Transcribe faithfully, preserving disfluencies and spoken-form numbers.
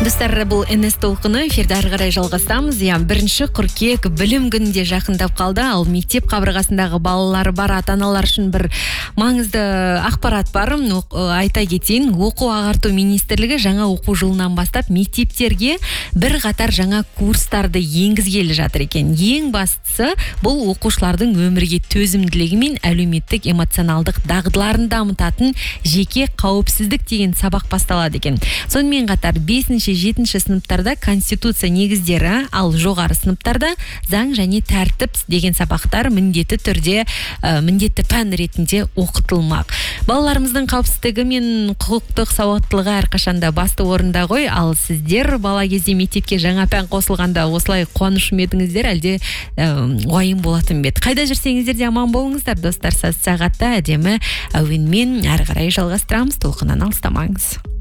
Достар, бұл эн эс толқыны эфирді ары қарай жалғастырамыз. Я бірінші қыркүйек білім күнінде жақындап қалды. Ал мектеп қабырғасындағы балалары бар ата-аналар үшін бір маңызды ақпарат бар. Айта кетейін, оқу ағарту министрлігі жаңа оқу жылынан бастап мектептерге бір қатар жаңа курстарды енгізгелі жатыр екен. Ең бастысы бұл оқушылардың өмірге төзімділігі мен әлеуметтік эмоционалдық дағдыларын дамытатын жеке қауіпсіздік деген сабақ басталады екен. Сонымен қатар бесінші жетінші сыныптарда конституция негіздері, ал жоғары сыныптарда заң және тәртіп деген сабақтар міндетті түрде ә, міндетті пән ретінде оқытылмақ. Балаларымыздың қауіпсіздігі мен құқықтық сауаттылығы әрқашанда басты орында ғой. Ал сіздер бала кезде мектепке жаңа пән қосылғанда осылай қуаныш ма едіңіздер, әлде ә, уайым болатын бе еді? Қайда жүрсеңіздер де аман болыңыздар, достар. Сағатта әдемі әуенмен әрі қарай жалғастырамыз. Толқыннан алыстамаңыз.